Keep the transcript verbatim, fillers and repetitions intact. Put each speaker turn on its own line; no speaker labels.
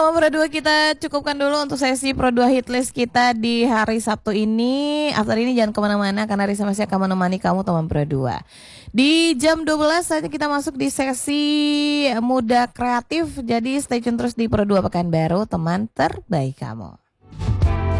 Oh, Pro dua kita cukupkan dulu untuk sesi Pro dua Hitlist kita di hari Sabtu ini. After ini jangan kemana-mana karena Risa masih akan menemani kamu teman Pro dua. Di jam dua belas saja kita masuk di sesi Muda Kreatif. Jadi stay tune terus di Pro dua Pekanbaru, teman terbaik kamu.